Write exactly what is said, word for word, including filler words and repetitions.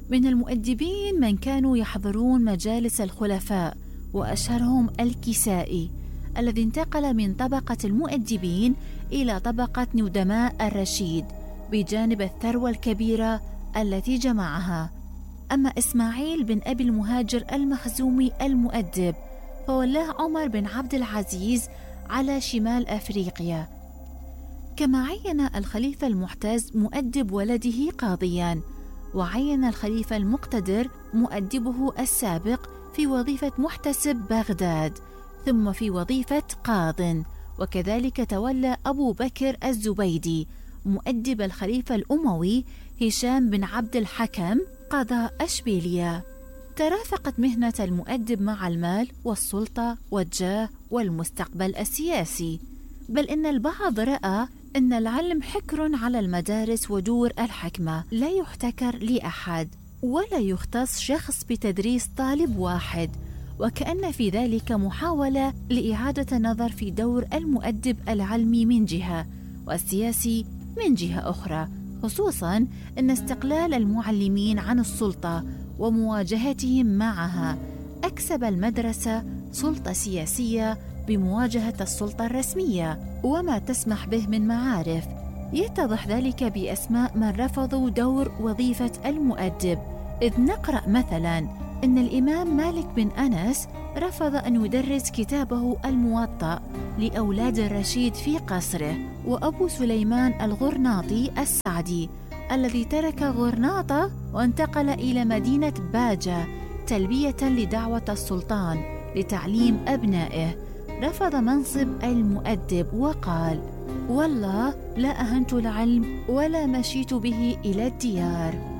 من المؤدبين من كانوا يحضرون مجالس الخلفاء، وأشهرهم الكسائي الذي انتقل من طبقة المؤدبين إلى طبقة ندماء الرشيد بجانب الثروة الكبيرة التي جمعها. أما إسماعيل بن أبي المهاجر المخزومي المؤدب فولاه عمر بن عبد العزيز على شمال أفريقيا. كما عين الخليفة المعتز مؤدب ولده قاضيا، وعين الخليفة المقتدر مؤدبه السابق في وظيفة محتسب بغداد ثم في وظيفة قاض. وكذلك تولى أبو بكر الزبيدي مؤدب الخليفة الأموي هشام بن عبد الحكم قضاء أشبيلية. ترافقت مهنة المؤدب مع المال والسلطة والجاه والمستقبل السياسي، بل إن البعض رأى أن العلم حكر على المدارس ودور الحكمة لا يحتكر لأحد ولا يختص شخص بتدريس طالب واحد، وكأن في ذلك محاولة لإعادة النظر في دور المؤدب العلمي من جهة والسياسي من جهة أخرى، خصوصاً أن استقلال المعلمين عن السلطة ومواجهتهم معها أكسب المدرسة سلطة سياسية بمواجهة السلطة الرسمية وما تسمح به من معارف. يتضح ذلك بأسماء من رفضوا دور وظيفة المؤدب، إذ نقرأ مثلاً أن الإمام مالك بن أنس رفض أن يدرس كتابه الموطأ لأولاد الرشيد في قصره، وأبو سليمان الغرناطي السعدي الذي ترك غرناطة وانتقل إلى مدينة باجة تلبية لدعوة السلطان لتعليم أبنائه رفض منصب المؤدب وقال: والله لا أهنت العلم ولا مشيت به إلى الديار.